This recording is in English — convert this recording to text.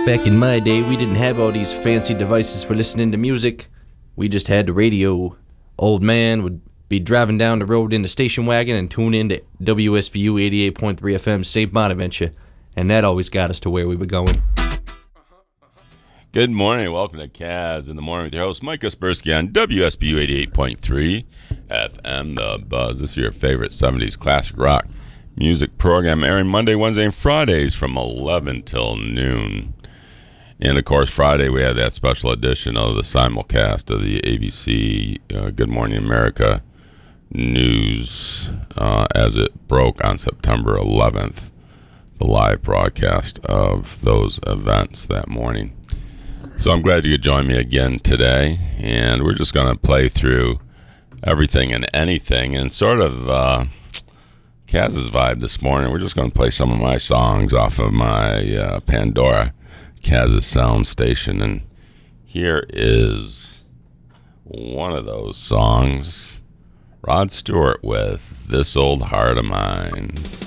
Back in my day, we didn't have all these fancy devices for listening to music. We just had the radio. Old man would be driving down the road in the station wagon and tune in to WSBU 88.3 FM St. Bonaventure, and that always got us to where we were going. Good morning. Welcome to Kaz in the Morning with your host, Mike Kaspersky on WSBU 88.3 FM The Buzz. This is your favorite 70s classic rock music program, airing Monday, Wednesday, and Fridays from 11 till noon. And, of course, Friday we had that special edition of the simulcast of the ABC Good Morning America news as it broke on September 11th, the live broadcast of those events that morning. So I'm glad you could join me again today, and we're just going to play through everything and anything, and sort of Kaz's vibe this morning. We're just going to play some of my songs off of my Pandora Kaz's Sound Station, and here is one of those songs, Rod Stewart with This Old Heart of Mine.